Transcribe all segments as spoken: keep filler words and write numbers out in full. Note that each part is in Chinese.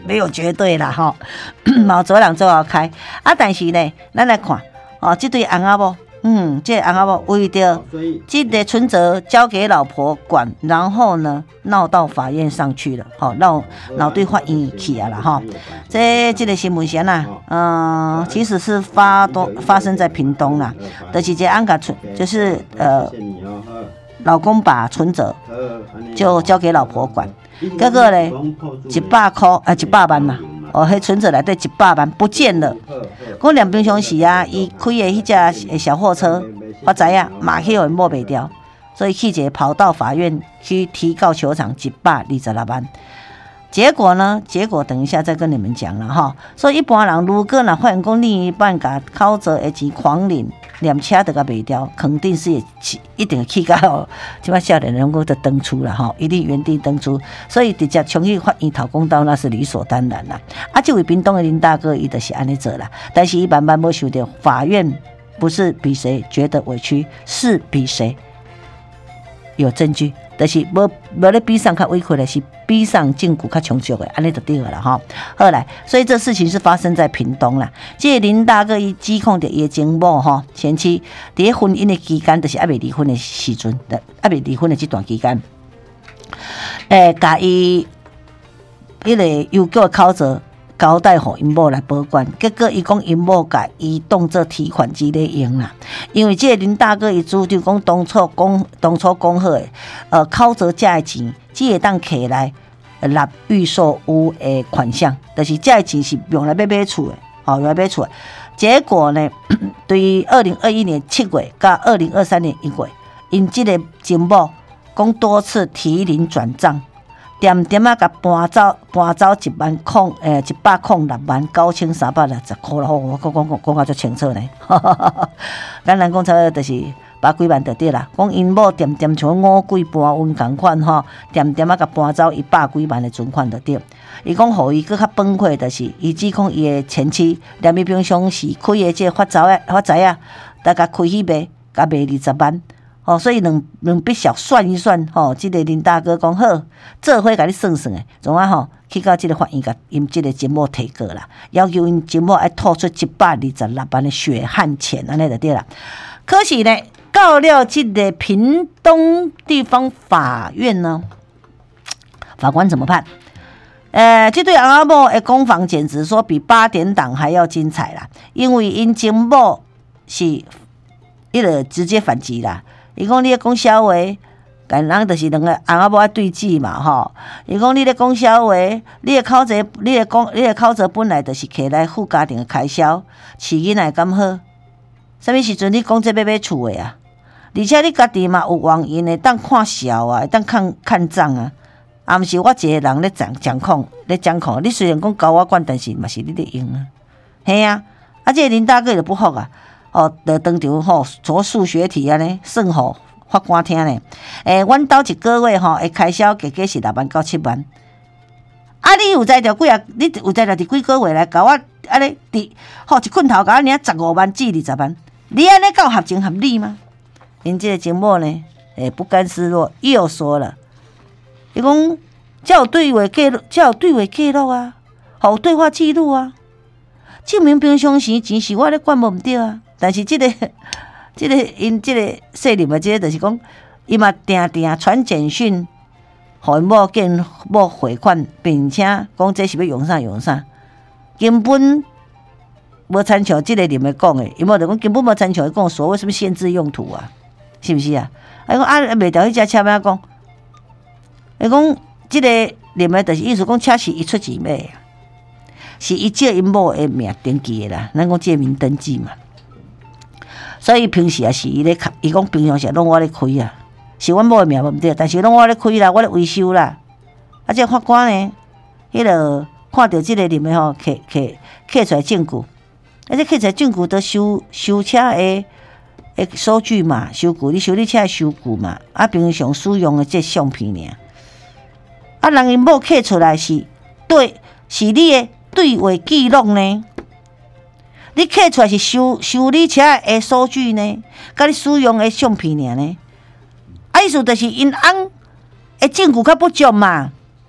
没有绝对啦吼，毛做人做好开啊，但是呢，咱来看哦，这对翁仔某。嗯，这翁仔某为着这个存折交给老婆管，然后呢闹到法院上去了，吼、哦，闹闹对法院去啊啦，哈、哦。这这个新闻线呐，嗯、呃，其实是发都发生在屏东啦，就是这安个存，就是呃，老公把存折就交给老婆管，结果呢一百块啊一百万嘛。哦，迄存折内底一百万不见了。讲连平常时啊，伊开的迄只小货车，我知影马去互摸袂掉，所以去者跑到法院去提告求偿一百二十六万。结果呢？结果等一下再跟你们讲了哈。所以一般人如果若发现讲另一半甲靠着的钱狂领，连车都甲卖掉，肯定是一定去到即摆少年人讲的登出了哈，一定原地登出。所以直接冲去法院讨公道，那是理所当然啦。啊，这位屏东的林大哥，伊就是安尼做啦。但是伊慢慢要想到，法院不是比谁觉得委屈，是比谁有证据。就是无无咧比上较委屈的，是比上证据较充足的，安尼就对了啦哈。后来，所以这事情是发生在屏东啦。这个林大哥伊指控着伊的前某哈前妻，伫咧婚姻的期间，就是还未离婚的时阵，还未离婚的这段期间，诶，甲伊迄个邮局的口座交代互因某来保管，结果伊讲因某甲伊当做提款机咧用啦。因为这个林大哥伊主张讲当初讲当初讲好诶，呃，口座这的钱只会当摕来纳预售屋的款项，就是这的钱是用来要买厝的，哦，用来买厝的。结果呢，对于二零二一年七月到二零二三年一月，因这个前某讲多次提领转账。点点啊，甲搬走，搬走一万空，诶，一百空六万九千三百六十块啦！我讲讲讲讲啊，足清楚呢。简单讲，差不多就是百几万就对啦。讲因某点点像五鬼搬运共款吼，点点啊，甲搬走一百几万的存款就对。伊讲，互伊更较崩溃，就是伊指控伊的前妻连伊平常时开的这发财啊发财啊，大家开去卖，甲卖二十万。哦，所以两两笔小算一算，吼、哦，这个林大哥讲好，做伙甲你算算诶，总啊吼，去到这个法院甲因这个前某提告啦，要求因前某爱吐出一百二十六万的血汗钱，安尼就对啦。可是呢，到了这个屏东地方法院呢，法官怎么判？呃，这对翁仔某的攻防简直说比八点档还要精彩啦，因为因前某是伊个直接反击啦。伊讲你咧讲笑话，干人就是两个翁仔某爱对峙嘛吼。伊讲你咧讲笑话，你的口罩，你的讲，你的口罩本来就是摕来付家庭的开销，饲囡仔敢好？什么时阵你讲这要买厝的啊？而且你家己嘛有原因的，当看笑啊，当看看账啊，啊，毋是我一个人咧掌掌控，咧掌控。你虽然讲交我管，但是嘛是你咧用啊，嘿啊，啊，这个林大哥就不服啊。哦，就当场吼做数学题啊呢，算互法官听呢。诶，阮兜一个月吼会开销加加是六万到七万。啊，你有才调几啊？你有才调伫几个月来甲我安尼伫吼一困头甲我领十五万至二十万，你安尼够合情合理吗？因这个节目呢，诶不甘示弱，又说了，伊讲才有对话记录，才有对话记录啊，有对话记录啊，证明平常时钱是我咧管无毋对啊。但是这个、这个因这个说林的这个，就是讲，伊嘛定定传简讯，互因某见某汇款，并且讲这是要用啥用啥，根本无参照这个林的讲的，因某就讲根本无参照伊讲所谓什么限制用途啊，是不是啊？啊讲啊卖掉迄只车要讲，伊讲这个林的，就是意思讲车是伊出钱买的，是伊借因某的名登记的啦，咱讲借名登记嘛。所以平时也是伊咧开，伊讲平常时拢我咧开啊，是阮某诶名无毋对，但是拢我咧开啦，我咧维修啦。啊，这法官呢，迄个看到即个林诶吼，摕摕摕出来证据，啊，这摕出来证据都收收车诶诶收据嘛，收据你修理车诶收据嘛，啊，平常使用诶这相片尔。啊，人因某摕出来是对，是你诶对话记录呢？你摕出来是修修理车的数据呢，甲你使用的相片尔呢？啊，意思就是因翁的证据较不足嘛。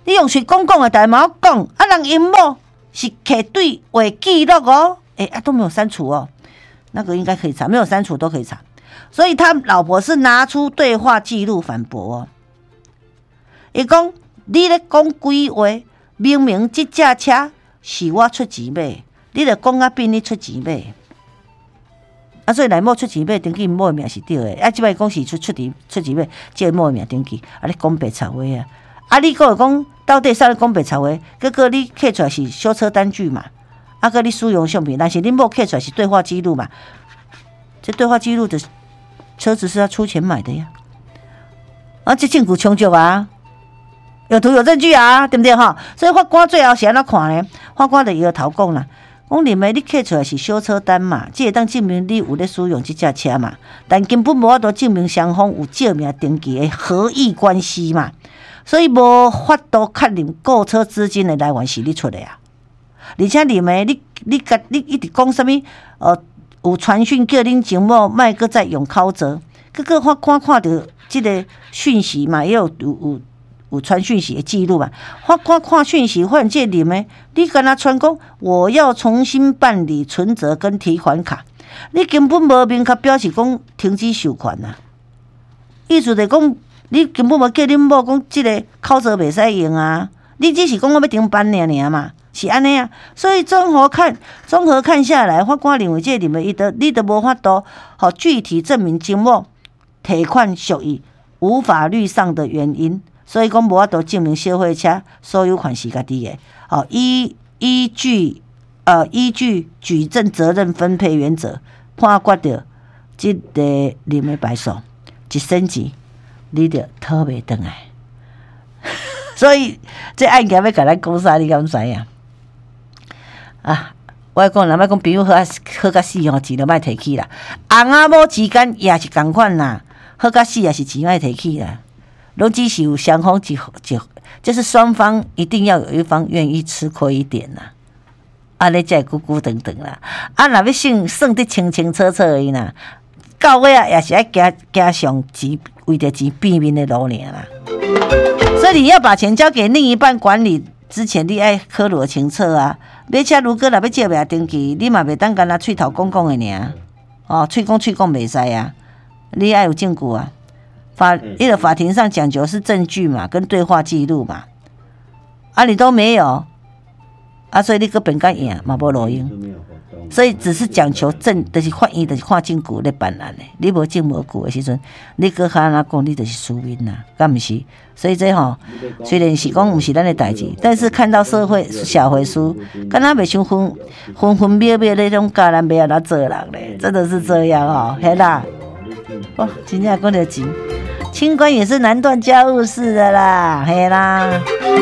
你用嘴讲讲的，大家嘛讲，啊，人因某是摕对话记录哦，哎啊都没有删除哦，那个应该可以查，没有删除都可以查。所以他老婆是拿出对话记录反驳哦，伊讲你咧讲鬼话，明明这架车是我出钱买，你著讲啊变你出钱买。啊，所以内某出钱买，登记某的名是对的。啊，即摆讲是出出钱出钱买，即个某的名登记，啊，你讲白吵话啊！啊，你讲讲到底啥咧讲白吵话？结果你刻出来是修车单据嘛？啊，个你使用相片，但是你某刻出来是对话记录嘛？这对话记录的车子是他出钱买的呀！啊，这证据充足啊，有图有证据啊，对不对哈？所以法官最后是安怎看呢？法官就摇头讲啦。讲认为你刻出来是修车单嘛，这会当证明你有咧使用这架车嘛，但根本无法度证明双方有借名登记的合意关系嘛，所以无法度确认购车资金的来源是你出的啊。而且认为你你甲你一直讲什么呃有传讯叫恁前某卖搁再用口舌，结果法官看到这个讯息嘛，也有有有。有传讯息的记录嘛？法官看讯息，发现这里面你跟他传讲，我要重新办理存折跟提款卡，你根本无明确表示讲停止收款呐、啊。意思就是讲，你根本无叫恁某讲这个口舌袂使用啊，你只是讲我要停办尔尔嘛，是安尼啊。所以综合看，综合看下来，法官认为这里面伊得你得无法度好具体证明金某提款属于无法律上的原因。所以讲无法度证明小货车所有款是家己的，哦，依依据呃依据举证责任分配原则，判决着这个林的败诉，一升级你就讨袂回来。所以这案件要甲咱讲啥，你敢知影？啊，我讲，若要讲朋友好啊好甲死吼，钱就莫提起啦。翁仔某之间也是共款啦，好甲死也是钱莫提起啦。拢只是有双方一一，就是双方一定要有一方愿意吃亏一点呐、啊，安尼才会久久长长啦。啊，若要算算得清清楚楚的呐，到尾啊也是要加加上钱，为着钱变面的路尔啦。所以你要把钱交给另一半管理之前，你爱考虑清楚啊。买车如果若要借名登记，你嘛袂当干那喙头讲讲的尔，哦，喙讲喙讲袂使啊，你爱有证据啊。法，因为法庭上讲究是证据嘛，跟对话记录嘛，啊，你都没有，啊，所以你个本该赢嘛无路用，所以只是讲求证，就是法院就是看证据来办案的，你无证无据的时阵，你搁喊人讲你就是输面呐，敢不是？所以这吼、喔，虽然是讲不是咱的代志，但是看到社会小回书，敢若袂像分分分秒秒那种教人袂安怎做人嘞，真的是这样哦、喔，嘿啦，哇，真正讲到钱。清官也是难断家务事的啦，嘿啦，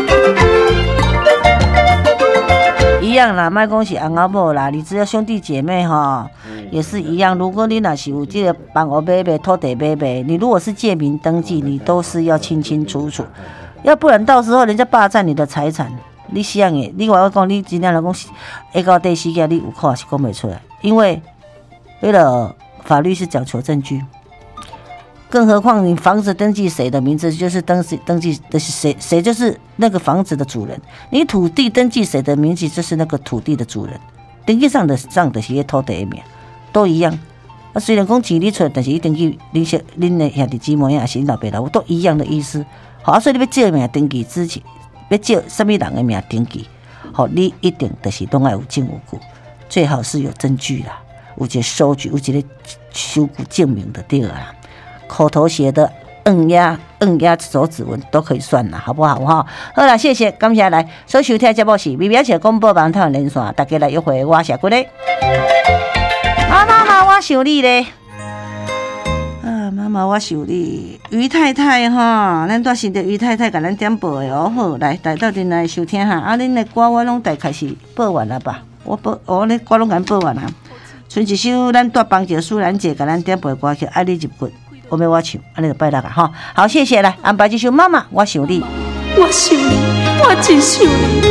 一样啦，莫讲是翁仔某啦，你只要兄弟姐妹哈，也是一样。如果你若是有这个房屋买卖、土地买卖，你如果是借名登记，你都是要清清楚楚，要不然到时候人家霸占你的财产，你想诶，你话我讲，你真正来讲，下到第四个你有可能是讲不出来，因为为了法律是讲求证据。更何况你房子登记谁的名字，就是登登记的是谁，谁就是那个房子的主人。你土地登记谁的名字，就是那个土地的主人。登记上的上的些土地的名都一样。啊，虽然讲钱你出，但是你登记恁小恁的兄弟姊妹也是恁老爸老母都一样的意思。好、啊，所以你要借名登记之前，要借什么人的名登记，好，你一定就是拢要有证有据，最好是有证据啦，有一个收据，有一个收据证明的对啦。口头写的摁压、摁压手指纹都可以算了，好不好哈？好了，谢谢，感谢来所收听节目是微微且广播网台连线，大家来约会，我谢骨嘞。啊，妈妈，我想你嘞。啊，妈妈，我想你。于太太哈，咱带新的于太太给咱点播的哦。好，来来到阵来收听哈。啊，恁的歌我拢大概是播完了吧？我播，我的歌拢敢播完了。剩一首咱带帮姐、苏兰姐给咱点播的歌曲《爱你入骨》。我没我唱，安尼就拜六啊！哈，好，谢谢，来安排这首《妈妈我想你》。 我想你，我真想你。